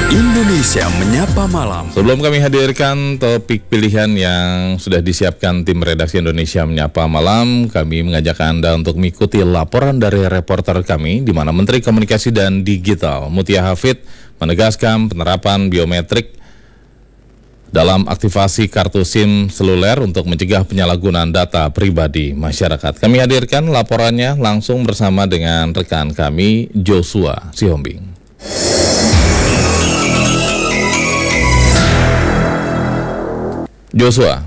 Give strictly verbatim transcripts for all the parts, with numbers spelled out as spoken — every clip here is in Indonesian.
Indonesia Menyapa Malam. Sebelum kami hadirkan topik pilihan yang sudah disiapkan tim redaksi Indonesia Menyapa Malam, kami mengajak Anda untuk mengikuti laporan dari reporter kami, di mana Menteri Komunikasi dan Digital Mutia Hafid menegaskan penerapan biometrik dalam aktivasi kartu SIM seluler untuk mencegah penyalahgunaan data pribadi masyarakat. Kami hadirkan laporannya langsung bersama dengan rekan kami, Joshua Sihombing. Joshua.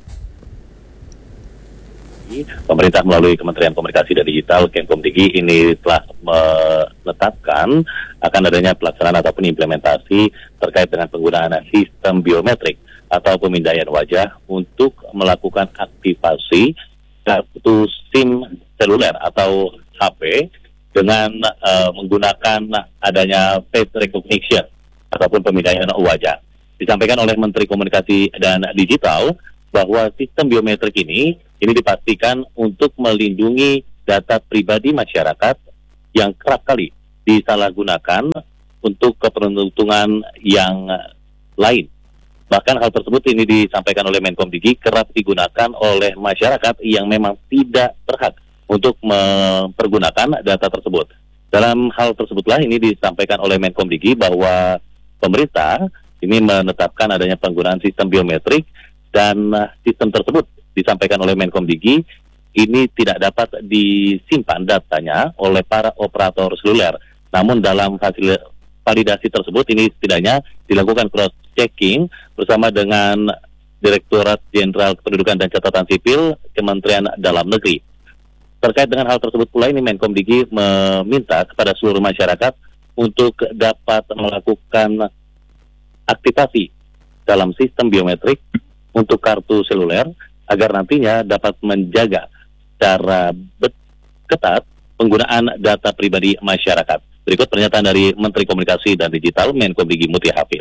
Pemerintah melalui Kementerian Komunikasi dan Digital Kemkomdigi ini telah menetapkan akan adanya pelaksanaan ataupun implementasi terkait dengan penggunaan sistem biometrik atau pemindaian wajah untuk melakukan aktivasi kartu SIM seluler atau H P dengan uh, menggunakan adanya face recognition ataupun pemindaian wajah. Disampaikan oleh Menteri Komunikasi dan Digital bahwa sistem biometrik ini ini dipastikan untuk melindungi data pribadi masyarakat yang kerap kali disalahgunakan untuk kepentingan yang lain. Bahkan hal tersebut ini disampaikan oleh Menkomdigi kerap digunakan oleh masyarakat yang memang tidak berhak untuk mempergunakan data tersebut. Dalam hal tersebutlah ini disampaikan oleh Menkomdigi bahwa pemerintah ini menetapkan adanya penggunaan sistem biometrik dan sistem tersebut disampaikan oleh Menkomdigi ini tidak dapat disimpan datanya oleh para operator seluler. Namun dalam hasil validasi tersebut ini setidaknya dilakukan cross-checking bersama dengan Direktorat Jenderal Kependudukan dan Catatan Sipil Kementerian Dalam Negeri. Terkait dengan hal tersebut pula ini Menkomdigi meminta kepada seluruh masyarakat untuk dapat melakukan aktivasi dalam sistem biometrik untuk kartu seluler agar nantinya dapat menjaga secara ketat penggunaan data pribadi masyarakat. Berikut pernyataan dari Menteri Komunikasi dan Digital Menkomdigi Mutia Hafid.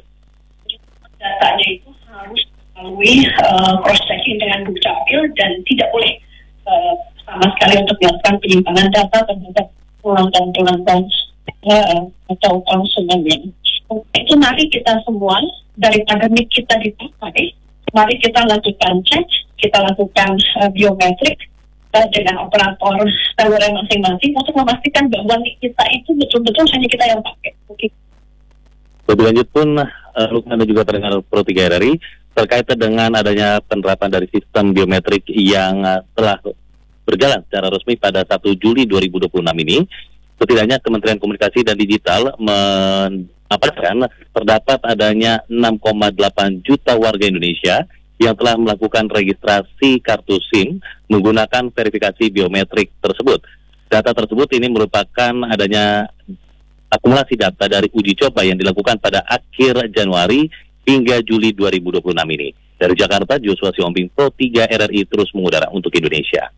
Datanya itu harus melalui uh, cross-checking dengan Dukcapil dan tidak boleh uh, sama sekali untuk melakukan penyimpangan data terhadap pelanggan-pelanggan uh, atau konsumen. Itu mari kita semua daripada nik kita dipakai, mari kita lakukan cek, kita lakukan uh, biometrik uh, dengan operator seluler masing-masing untuk memastikan bahwa nik kita itu betul-betul hanya kita yang pakai. Oke. Lebih lanjut pun, uh, Lukman dan juga pendengar Pro tiga R R I terkait dengan adanya penerapan dari sistem biometrik yang uh, telah berjalan secara resmi pada satu Juli dua ribu dua puluh enam ini, setidaknya Kementerian Komunikasi dan Digital mendapatkan terdapat adanya enam koma delapan juta warga Indonesia yang telah melakukan registrasi kartu SIM menggunakan verifikasi biometrik tersebut. Data tersebut ini merupakan adanya akumulasi data dari uji coba yang dilakukan pada akhir Januari hingga Juli dua ribu dua puluh enam ini. Dari Jakarta, Joshua Sihombing, Pro tiga R R I terus mengudara untuk Indonesia.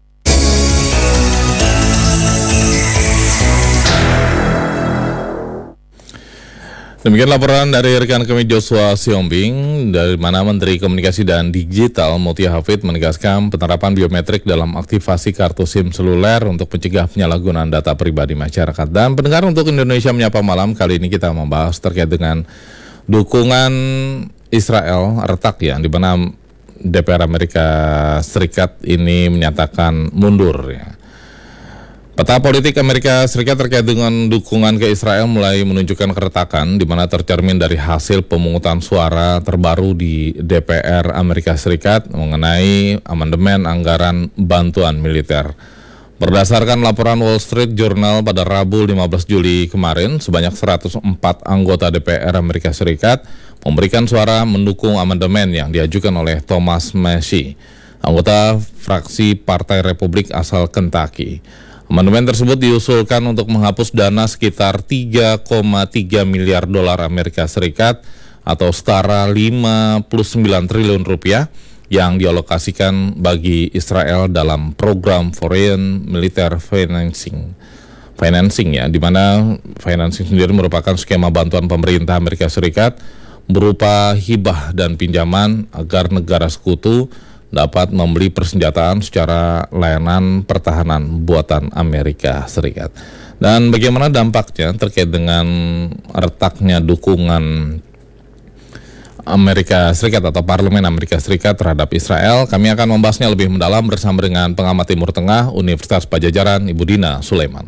Demikian laporan dari rekan kami Joshua Sihombing, dari mana Menteri Komunikasi dan Digital Mutia Hafid menegaskan penerapan biometrik dalam aktivasi kartu SIM seluler untuk mencegah penyalahgunaan data pribadi masyarakat. Dan pendengar untuk Indonesia Menyapa Malam, kali ini kita membahas terkait dengan dukungan Israel retak ya, di mana D P R Amerika Serikat ini menyatakan mundur ya. Peta politik Amerika Serikat terkait dengan dukungan ke Israel mulai menunjukkan keretakan, di mana tercermin dari hasil pemungutan suara terbaru di D P R Amerika Serikat mengenai amandemen anggaran bantuan militer. Berdasarkan laporan Wall Street Journal pada Rabu lima belas Juli kemarin, sebanyak seratus empat anggota D P R Amerika Serikat memberikan suara mendukung amandemen yang diajukan oleh Thomas Massie, anggota fraksi Partai Republik asal Kentucky. Amandemen tersebut diusulkan untuk menghapus dana sekitar tiga koma tiga miliar dolar Amerika Serikat atau setara lima puluh sembilan triliun rupiah yang dialokasikan bagi Israel dalam program Foreign Military Financing. Financing ya, di mana financing sendiri merupakan skema bantuan pemerintah Amerika Serikat berupa hibah dan pinjaman agar negara sekutu dapat membeli persenjataan secara layanan pertahanan buatan Amerika Serikat. Dan bagaimana dampaknya terkait dengan retaknya dukungan Amerika Serikat atau Parlemen Amerika Serikat terhadap Israel? Kami akan membahasnya lebih mendalam bersama dengan pengamat Timur Tengah Universitas Padjadjaran, Ibu Dina Sulaiman.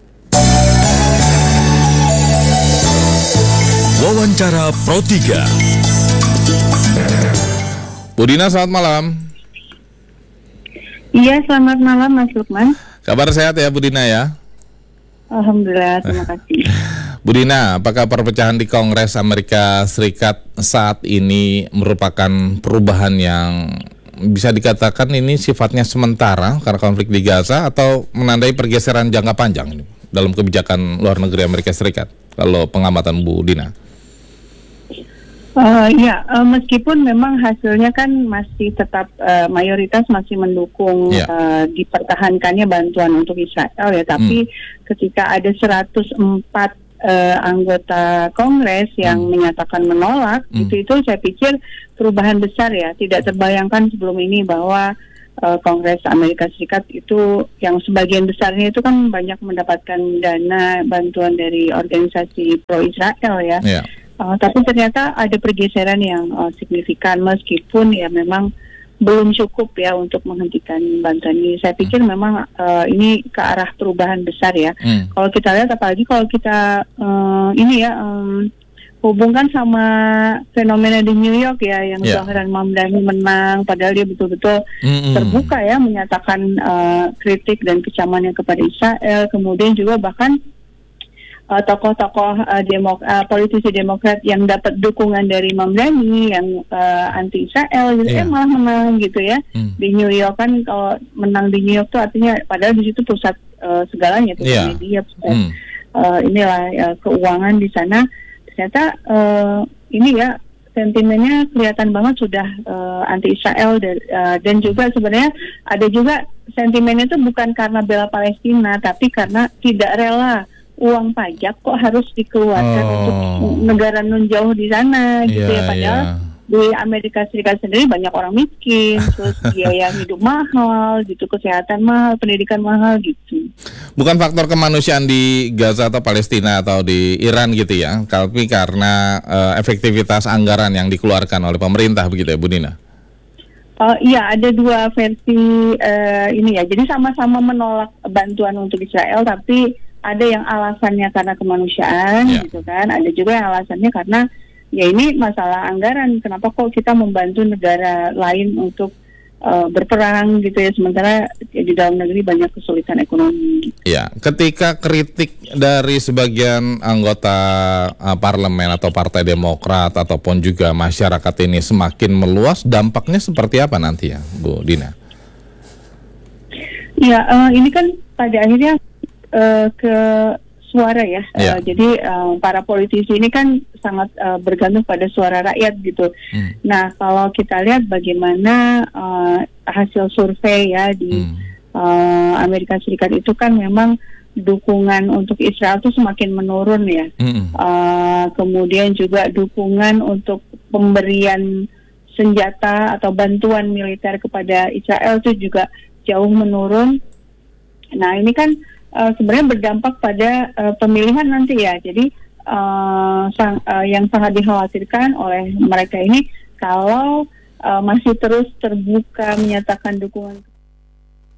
Wawancara Pro tiga. Bu Dina, selamat malam. Iya, selamat malam Mas Lukman. Kabar sehat ya Bu Dina ya? Alhamdulillah, terima kasih. Bu Dina, apakah perpecahan di Kongres Amerika Serikat saat ini merupakan perubahan yang bisa dikatakan ini sifatnya sementara karena konflik di Gaza, atau menandai pergeseran jangka panjang ini dalam kebijakan luar negeri Amerika Serikat? Kalau pengamatan Bu Dina. Uh, ya, uh, meskipun memang hasilnya kan masih tetap uh, mayoritas masih mendukung yeah. uh, dipertahankannya bantuan untuk Israel ya, tapi hmm. ketika ada seratus empat uh, anggota Kongres yang hmm. menyatakan menolak, hmm. itu itu saya pikir perubahan besar ya. Tidak terbayangkan sebelum ini bahwa uh, Kongres Amerika Serikat itu yang sebagian besarnya itu kan banyak mendapatkan dana bantuan dari organisasi pro Israel ya. Yeah. Uh, tapi ternyata ada pergeseran yang uh, signifikan, meskipun ya memang belum cukup ya untuk menghentikan bantuan ini. Saya pikir memang uh, ini ke arah perubahan besar ya. Hmm. Kalau kita lihat, apalagi kalau kita uh, ini ya um, hubungkan sama fenomena di New York ya, yang yeah. Zohran Mamdani menang, padahal dia betul-betul mm-hmm. terbuka ya menyatakan uh, kritik dan kecamannya kepada Israel. Kemudian juga bahkan Uh, tokoh-tokoh uh, demok- uh, politisi Demokrat yang dapat dukungan dari Mamdani yang uh, anti Israel gitu yeah. eh malah menang gitu ya. Hmm. Di New York kan kalau menang di New York tuh artinya padahal di situ pusat uh, segalanya, pusat yeah. media, pusat hmm. uh, inilah uh, keuangan di sana. Ternyata uh, ini ya sentimennya kelihatan banget sudah uh, anti Israel dan, uh, dan juga sebenarnya ada juga sentimennya itu bukan karena bela Palestina, tapi karena tidak rela uang pajak kok harus dikeluarkan oh. untuk negara non jauh di sana gitu yeah, ya, padahal yeah. di Amerika Serikat sendiri banyak orang miskin, terus biaya hidup mahal gitu, kesehatan mahal, pendidikan mahal gitu. Bukan faktor kemanusiaan di Gaza atau Palestina atau di Iran gitu ya, tapi karena uh, efektivitas anggaran yang dikeluarkan oleh pemerintah begitu ya Bu Dina? Uh, iya, ada dua versi uh, ini ya, jadi sama-sama menolak bantuan untuk Israel, tapi ada yang alasannya karena kemanusiaan yeah. gitu kan, ada juga yang alasannya karena ya ini masalah anggaran, kenapa kok kita membantu negara lain untuk uh, berperang gitu ya, sementara ya, di dalam negeri banyak kesulitan ekonomi. Ya, ketika kritik dari sebagian anggota uh, parlemen atau Partai Demokrat ataupun juga masyarakat ini semakin meluas, dampaknya seperti apa nanti ya Bu Dina? Ya, uh, ini kan pada akhirnya Uh, ke suara ya, yeah. uh, jadi uh, para politisi ini kan sangat uh, bergantung pada suara rakyat gitu. Hmm. Nah, kalau kita lihat bagaimana uh, hasil survei ya di hmm. uh, Amerika Serikat itu kan memang dukungan untuk Israel itu semakin menurun ya. Hmm. Uh, kemudian juga dukungan untuk pemberian senjata atau bantuan militer kepada Israel itu juga jauh menurun. Nah, ini kan Uh, sebenarnya berdampak pada uh, pemilihan nanti ya. Jadi uh, sang, uh, yang sangat dikhawatirkan oleh mereka ini kalau uh, masih terus terbuka menyatakan dukungan